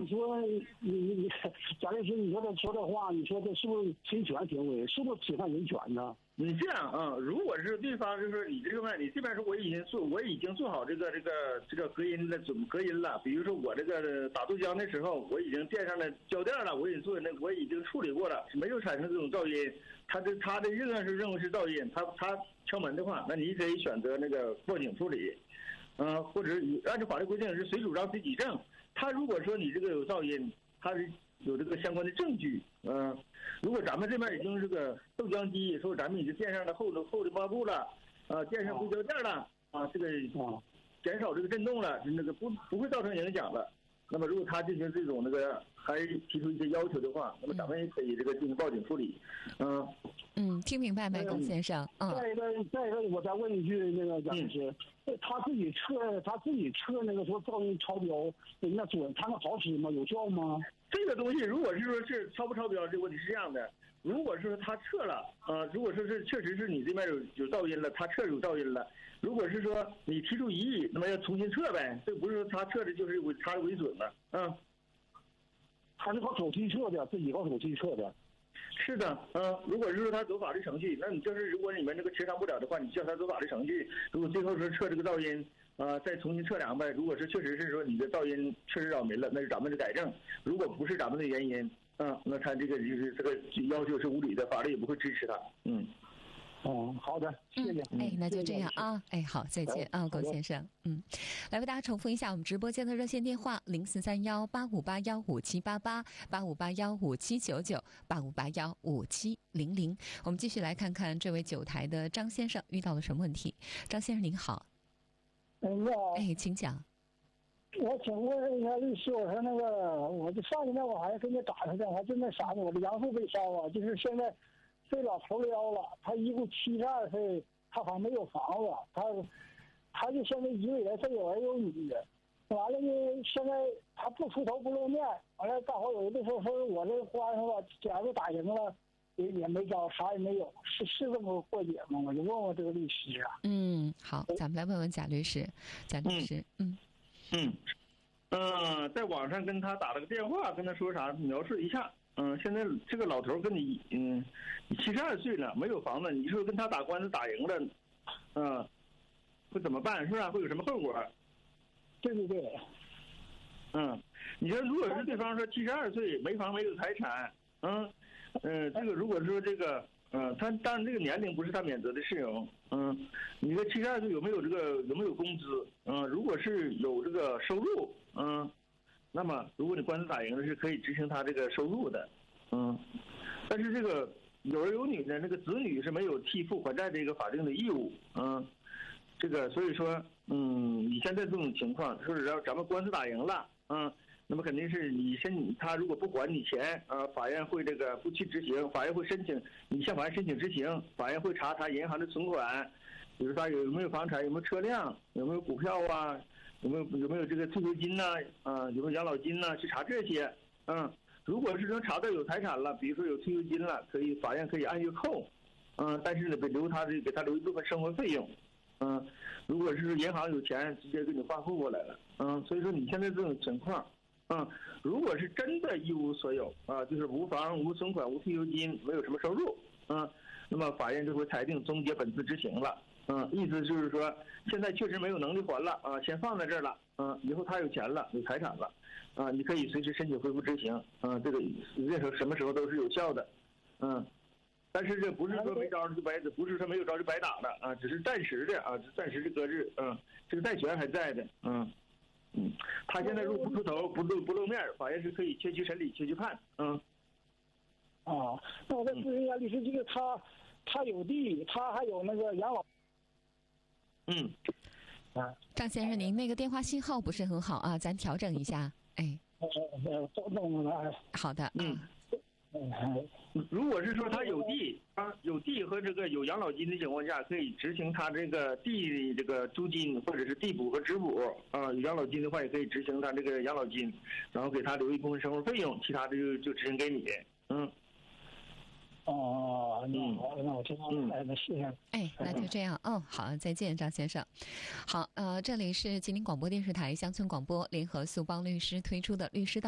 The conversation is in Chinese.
说你贾律师，你说这话，你说这是不是侵权行为？是不是侵犯人权呢？ 你这样啊，如果是对方就是你这边说我已经做好这个隔音了，比如说我这个打豆浆的时候，我已经垫上了胶垫了，我已经处理过了，没有产生这种噪音。他的认为是噪音，他敲门的话，那你可以选择那个报警处理，或者按照法律规定是谁主张谁举证。他如果说你这个有噪音，他是有这个相关的证据，如果咱们这边已经这个豆浆机说咱们已经垫上了厚的抹布了，垫上硅胶垫了，这个减少这个震动了，那个不会造成影响了。那么如果他进行这种还提出一些要求的话，那么咱们也可以进行报警处理。 听明白没，高先生？再一个，我再问一句，那个贾律师，他自己测那个说噪音超标，那准他们好使吗？有效吗？ 这个东西如果是说是超不超标，这个问题是这样的。如果是说他测了，如果说是确实是你这边有噪音了，他测有噪音了。如果是说你提出异议，那么要重新测呗。这不是说他测的就是他为准了， 他是靠手机测的，自己靠手机测的。 是的，如果是说他走法律程序，那你就是如果你们这个协商不了的话，你叫他走法律程序。如果最后说测这个噪音，再重新测量呗。如果是确实是说你的噪音确实扰民了，那是咱们的改正。如果不是咱们的原因，那他这个要求是无理的，法律也不会支持他。 好的，谢谢。 那就这样啊。好，再见啊，高先生。来为大家重复一下我们直播间的热线电话：0431-858-15788，858-15799，858-15700。我们继续来看看这位9台的张先生遇到了什么问题。张先生您好。 你好。 请讲。 我请问一下律师，我说我就上一年我还给你打个电话，就那啥呢，我的养父被烧啊，就是现在这老头撩了，他一共72岁，他好像没有房子，他就现在一个人，他有儿有女，完了呢，现在他不出头不露面，完了大伙有的时候说我这官司吧，假如打赢了也没招，啥也没有，是这么过节吗？我就问问这个律师啊。 好，咱们来问问贾律师。贾律师， 在网上跟他打了个电话，跟他说啥描述一下。现在这个老头跟你72岁了，没有房子，你说跟他打官司打赢了，会怎么办？是吧？会有什么后果？ 对。 你说如果是对方说72岁没房没有财产，这个如果说这个他当然这个年龄不是他免责的适用，你说72岁有没有工资？如果是有这个收入，那么如果你官司打赢了是可以执行他这个收入的，但是这个有儿有女的那个子女是没有替父还债的一个法定的义务，这个所以说，你现在这种情况，说是咱们官司打赢了，那么肯定是他如果不还你钱，法院会这个不去执行，法院会申请你向法院申请执行，法院会查他银行的存款，比如他有没有房产，有没有车辆，有没有股票啊，有没有这个退休金呐，有没有养老金呐，去查这些，如果是能查到有财产了，比如说有退休金了，法院可以按月扣，但是呢，给他留一部分生活费用。如果是银行有钱，直接给你发付过来了。所以说你现在这种情况，如果是真的一无所有就是无房、无存款、无退休金，没有什么收入，那么法院就会裁定终结本次执行了。意思就是说，现在确实没有能力还了先放在这儿了。以后他有钱了，有财产了，你可以随时申请恢复执行。这个任何什么时候都是有效的。但是这不是说没招就不是说没有招就白打的只是暂时的暂时的搁置，这个债权还在的，他现在如果不出头不露面，法院是可以切期审理、切期判，那我再咨询一下律师，这个他有地，他还有那个养老， 张先生，您那个电话信号不是很好啊，咱调整一下， 都弄了， 好的， 如果是说他有地和这个有养老金的情况下，可以执行他这个地这个租金或者是地补和支补有养老金的话，也可以执行他这个养老金，然后给他留一部分生活费用，其他的就执行给你。 那我知道了，那谢谢。 那就这样。好，再见，张先生。好，这里是吉林广播电视台乡村广播联合速帮律师推出的律师道。